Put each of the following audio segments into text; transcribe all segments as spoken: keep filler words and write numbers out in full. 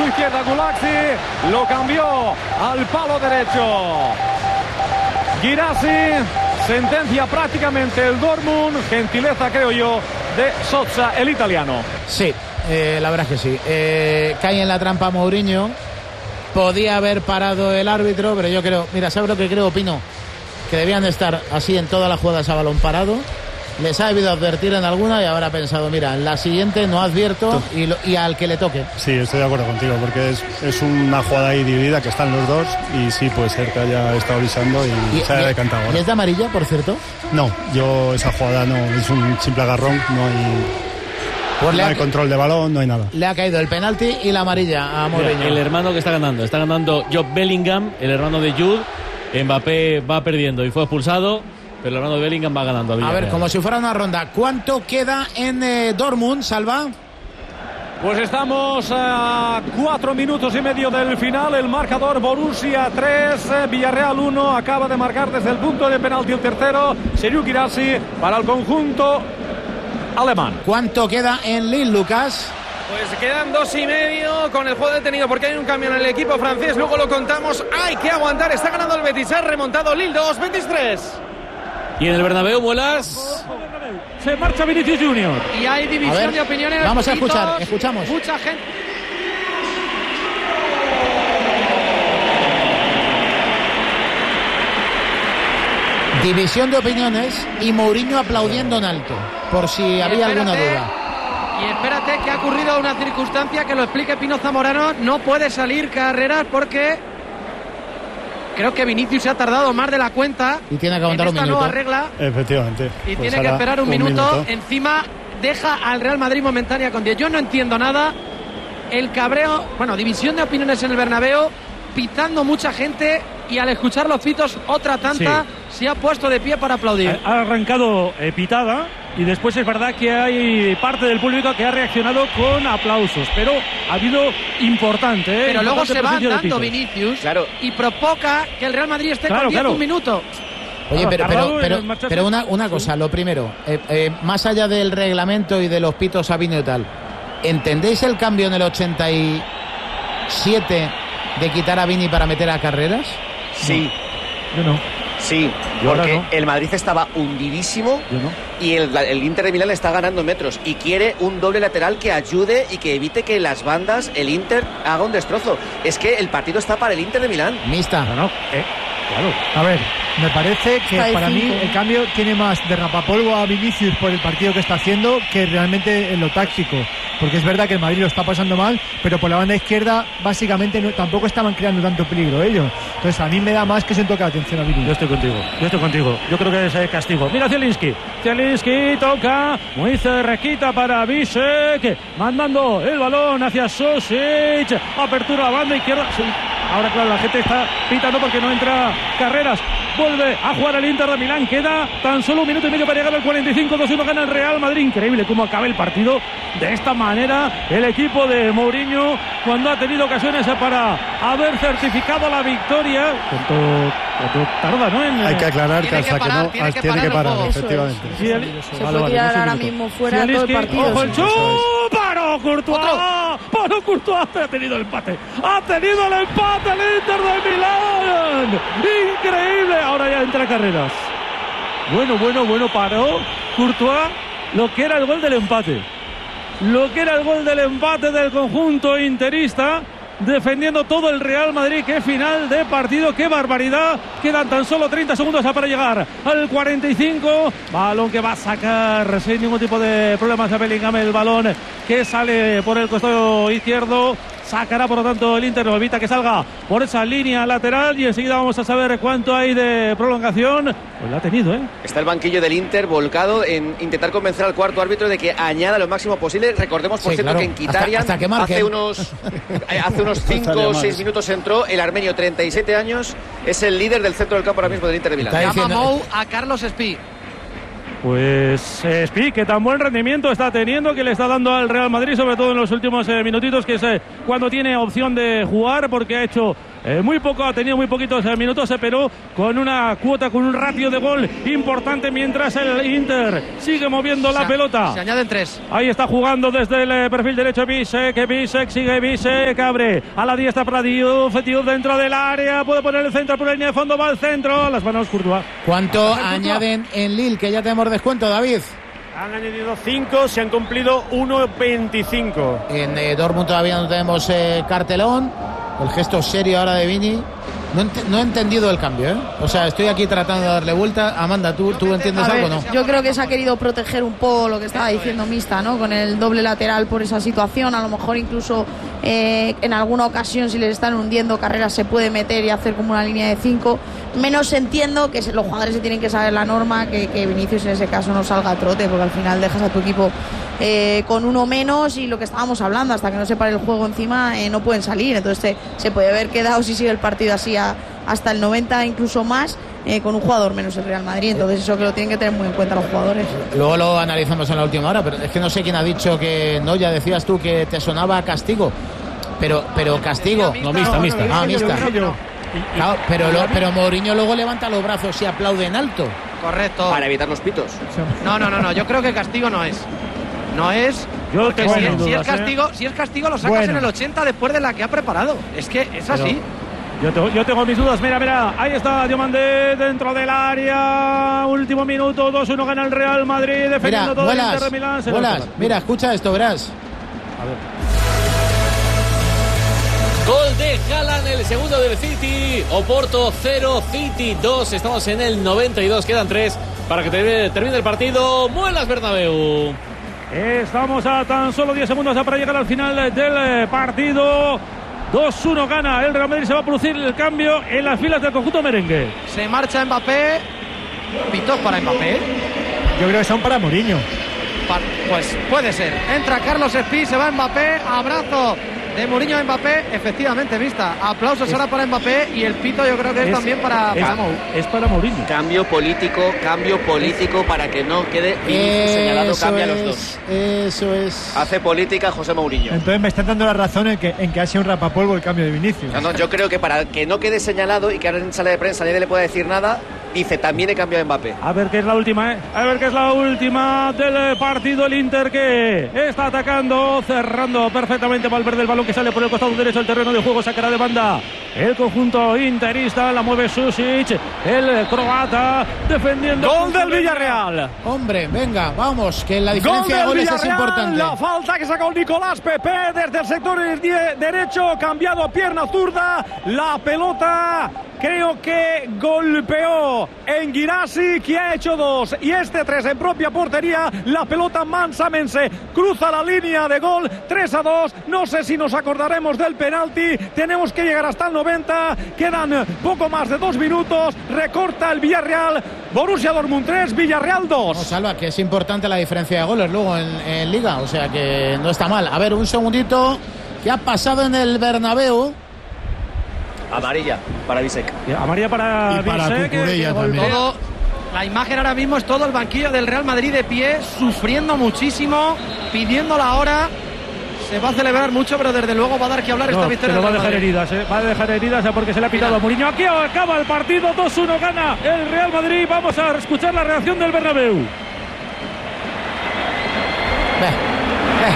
izquierda Gulaxi, lo cambió al palo derecho. Guirassy sentencia prácticamente el Dortmund, gentileza creo yo de Sosa, el italiano. Sí, eh, la verdad es que sí. Eh, cae en la trampa Mourinho. Podía haber parado el árbitro, pero yo creo, mira, ¿sabes lo que creo, Pino? Que debían de estar así en todas las jugadas a balón parado. Les ha debido advertir en alguna y habrá pensado, mira, en la siguiente no advierto y, lo, y al que le toque. Sí, estoy de acuerdo contigo, porque es, es una jugada ahí dividida que están los dos y sí puede ser que haya estado avisando y, y se haya decantado. ¿Y es de amarilla, por cierto? No, yo esa jugada no, es un simple agarrón, no hay... Pues no hay ha, control de balón, no hay nada. Le ha caído el penalti y la amarilla a Mourinho. El hermano que está ganando, está ganando Job Bellingham, el hermano de Jude. Mbappé va perdiendo y fue expulsado, pero el hermano de Bellingham va ganando. A, a ver, como si fuera una ronda. ¿Cuánto queda en eh, Dortmund, Salva? Pues estamos a cuatro minutos y medio del final. El marcador: Borussia tres, Villarreal uno. Acaba de marcar desde el punto de penalti el tercero, Serhou Guirassy, para el conjunto alemán. ¿Cuánto queda en Lille, Lucas? Pues quedan dos y medio con el juego detenido porque hay un cambio en el equipo francés. Luego lo contamos. Hay que aguantar. Está ganando el Betis. Ha remontado Lille dos veintitrés. Y en el Bernabéu, Molas. Se marcha Vinicius Junior. Y hay división de opiniones. Vamos a escuchar. Escuchamos. Mucha gente. División de opiniones y Mourinho aplaudiendo en alto, por si y había espérate, alguna duda. Y espérate que ha ocurrido una circunstancia que lo explique Pino Zamorano. No puede salir Carreras porque creo que Vinicius se ha tardado más de la cuenta. Y tiene que aguantar en esta un minuto. Nueva regla. Efectivamente. Y pues tiene que esperar un, un minuto. minuto. Encima deja al Real Madrid momentánea con diez. Yo no entiendo nada. El cabreo, bueno, división de opiniones en el Bernabéu, pitando mucha gente y al escuchar los pitos otra tanta sí. se ha puesto de pie para aplaudir. Ha arrancado eh, pitada y después es verdad que hay parte del público que ha reaccionado con aplausos, pero ha habido importante. Eh, pero importante luego se va andando Vinicius claro. y provoca que el Real Madrid esté claro, con diez claro. un minuto. Oye, pero, pero, pero, pero una, una cosa, lo primero, eh, eh, más allá del reglamento y de los pitos a vino y tal, ¿entendéis el cambio en el ochenta y siete de quitar a Vini para meter a Carreras? Sí. No. Yo no. Sí, Yo porque no. el Madrid estaba hundidísimo Yo no. y el, el Inter de Milán está ganando metros y quiere un doble lateral que ayude y que evite que las bandas, el Inter, haga un destrozo. Es que el partido está para el Inter de Milán. Mixta. No, no. Eh, claro. A ver, me parece que Está para mí el cambio tiene más de rapapolvo a Vinicius por el partido que está haciendo que realmente en lo táctico. Porque es verdad que el Madrid lo está pasando mal, pero por la banda izquierda básicamente no, tampoco estaban creando tanto peligro ellos. Entonces a mí me da más que se un toque de atención a Vinicius. Yo estoy contigo, yo estoy contigo. Yo creo que es eh, castigo. Mira Zielinski. Zielinski toca muy cerquita para Bisek, mandando el balón hacia Sosic. Apertura a banda izquierda. Sí. Ahora claro, la gente está pitando porque no entra Carreras. Vuelve a jugar el Inter de Milán. Queda tan solo un minuto y medio para llegar al cuarenta y cinco. dos uno gana el Real Madrid. Increíble cómo acaba el partido de esta manera. El equipo de Mourinho, cuando ha tenido ocasiones para haber certificado la victoria. ¿Cuánto, cuánto tarda, no? En, Hay que aclarar que hasta que, parar, que no tiene que parar, que parar efectivamente. Sí, el, se vale, puede tirar vale, ahora mismo fuera sí, todo el partido. ¡Ojo el chut! ¡Paró Courtois! ¡Paró Courtois! Ha tenido el empate. ¡Ha tenido el empate el Inter de Milán! ¡Increíble! Ahora ya entra Carreras. Bueno, bueno, bueno, paró Courtois lo que era el gol del empate. Lo que era el gol del empate del conjunto interista. Defendiendo todo el Real Madrid. Qué final de partido, qué barbaridad. Quedan tan solo treinta segundos para llegar al cuarenta y cinco. Balón que va a sacar sin ningún tipo de problemas a Bellingham. El balón que sale por el costado izquierdo. Sacará por lo tanto el Inter, no evita que salga por esa línea lateral y enseguida vamos a saber cuánto hay de prolongación. Pues lo ha tenido, ¿eh? Está el banquillo del Inter volcado en intentar convencer al cuarto árbitro de que añada lo máximo posible. Recordemos, por sí, cierto, claro. que en Kitarian hasta, hasta que hace unos hace unos cinco o seis minutos entró el armenio, treinta y siete años, es el líder del centro del campo ahora mismo del Inter de Milán. Llama Mou a Carlos Espí. Pues eh, Espí, que tan buen rendimiento está teniendo, que le está dando al Real Madrid, sobre todo en los últimos eh, minutitos, que es eh, cuando tiene opción de jugar, porque ha hecho Eh, muy poco, ha tenido muy poquitos eh, minutos, eh, pero con una cuota, con un ratio de gol importante, mientras el Inter sigue moviendo la se, pelota. Se añaden tres. Ahí está jugando desde el eh, perfil derecho Bisek, Bisek sigue Bisek, abre a la diestra para Diouf, Diouf dentro del área, puede poner el centro por la línea de fondo, va al centro, las manos Courtois. ¿Cuánto añaden en Lille, que ya tenemos descuento, David? Han añadido cinco, se han cumplido uno veinticinco. En eh, Dortmund todavía no tenemos eh, cartelón. El gesto serio ahora de Vini. No, ent- no he entendido el cambio, ¿eh? O sea, estoy aquí tratando de darle vuelta. Amanda, ¿tú, tú entiendes ver, algo o no? Yo creo que se ha querido proteger un poco lo que estaba diciendo Mista, ¿no? Con el doble lateral por esa situación. A lo mejor incluso eh, en alguna ocasión, si les están hundiendo carreras, se puede meter y hacer como una línea de cinco. Menos entiendo que los jugadores se tienen que saber la norma, que, que Vinicius en ese caso no salga a trote, porque al final dejas a tu equipo eh, con uno menos, y lo que estábamos hablando, hasta que no se pare el juego encima, eh, no pueden salir. Entonces se, se puede haber quedado, si sigue el partido así, a, hasta el noventa, incluso más, eh, con un jugador menos el Real Madrid. Entonces eso que lo tienen que tener muy en cuenta los jugadores. Luego lo analizamos en la última hora, pero es que no sé quién ha dicho que no. Ya decías tú que te sonaba castigo, pero pero castigo. No, mixta, mixta. Ah, mixta. Claro, pero, lo, pero Mourinho luego levanta los brazos y aplaude en alto. Correcto. Para evitar los pitos. No, no, no, no. Yo creo que castigo no es. No es. Yo tengo si, dudas, si es ¿eh? castigo, si es castigo lo sacas Bueno. en el ochenta después de la que ha preparado. Es que es así. Yo tengo, yo tengo mis dudas, mira, mira, ahí está Diomandé dentro del área, último minuto, dos uno gana el Real Madrid, defendiendo Mira, todo vuelas, el Inter de Milán. Se lo vuelas. toca. Mira, escucha esto, verás. A ver. Gol de Haaland, el segundo del City. Oporto cero, City dos. Estamos en el noventa y dos, quedan tres para que termine, termine el partido. Muelas Bernabéu. Estamos a tan solo diez segundos para llegar al final del partido. dos uno gana el Real Madrid, se va a producir el cambio en las filas del conjunto merengue. Se marcha Mbappé. Pitos para Mbappé. Yo creo que son para Mourinho. Pa- Pues puede ser. Entra Carlos Espí, se va Mbappé. Abrazo de Mourinho a Mbappé. Efectivamente, vista. Aplausos ahora para Mbappé. Y el pito yo creo que es, Es- también para, es, para Mou. es para Mourinho. Cambio político, cambio político para que no quede Vinicius señalado, Eso cambia los es, dos. eso es. Hace política José Mourinho. Entonces me están dando la razón en que, en que ha sido un rapapolvo el cambio de Vinicius. No, no, yo creo que para que no quede señalado y que ahora en sala de prensa nadie le pueda decir nada, dice también he cambiado a Mbappé. A ver qué es la última, ¿eh? A ver qué es la última del partido. El Inter que está atacando, cerrando perfectamente Valverde, el balón que sale por el costado derecho del terreno de juego, sacará de banda el conjunto interista, la mueve Susic, el croata, defendiendo. Gol del Villarreal. Hombre, venga, vamos, que la Gol diferencia de del goles es Villarreal, importante. la falta que sacó Nicolás Pepe desde el sector die- derecho, cambiado a pierna zurda, la pelota creo que golpeó en Guirassi, que ha hecho dos, y este tres en propia portería. La pelota mansamente cruza la línea de gol, tres a dos. No sé si nos acordaremos del penalti, tenemos que llegar hasta el noventa, quedan poco más de dos minutos, recorta el Villarreal. Borussia Dortmund tres, Villarreal dos. No, Salva, que es importante la diferencia de goles luego en, en Liga, o sea que no está mal. A ver, un segundito, ¿qué ha pasado en el Bernabéu? Amarilla para Bisek. Amarilla para Y para Bisek, que- Cucurella que también. golpea. Todo, la imagen ahora mismo es todo el banquillo del Real Madrid de pie, sufriendo muchísimo, pidiendo la hora. Se va a celebrar mucho, pero desde luego va a dar que hablar No, esta victoria. pero va a del dejar Real Madrid. heridas, ¿eh? Va a dejar heridas ¿eh? porque se le ha pitado a Mourinho. Aquí acaba el partido, dos uno gana el Real Madrid. Vamos a escuchar la reacción del Bernabéu. Ve, ve.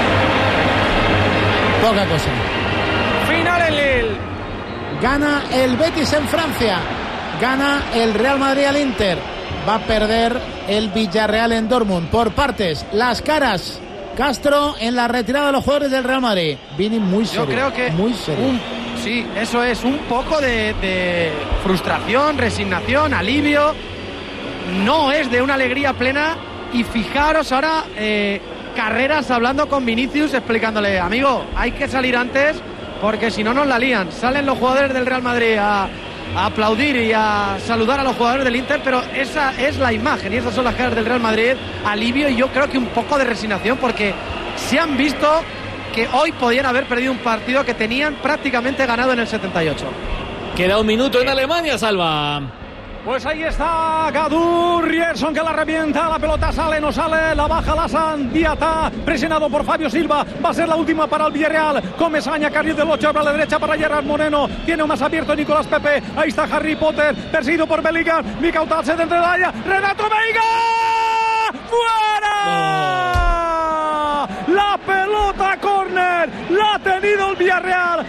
Poca cosa. Final en Lille. Gana el Betis en Francia. Gana el Real Madrid al Inter. Va a perder el Villarreal en Dortmund. Por partes, las caras. Castro en la retirada de los jugadores del Real Madrid. Vini muy serio. Yo creo que muy serio. un- sí, eso es un poco de, de frustración, resignación, alivio. No es de una alegría plena. Y fijaros ahora, eh, Carreras hablando con Vinicius, explicándole, amigo, hay que salir antes porque si no nos la lían. Salen los jugadores del Real Madrid a, a aplaudir y a saludar a los jugadores del Inter, pero esa es la imagen y esas son las caras del Real Madrid. Alivio y yo creo que un poco de resignación porque se han visto que hoy podían haber perdido un partido que tenían prácticamente ganado en el setenta y ocho. Queda un minuto en Alemania, Salva. Pues ahí está Gadur, Rierson que la revienta, la pelota sale, no sale, la baja Lasan, Diata, presionado por Fabio Silva, va a ser la última para el Villarreal, Comesaña, carril del ocho, abre a la derecha para Gerard Moreno, tiene más abierto Nicolás Pepe, ahí está Harry Potter, perseguido por Bellingham, Mikautal se dentro de la área, Renato Veiga, ¡fuera! No. La pelota córner, la ha tenido el Villarreal,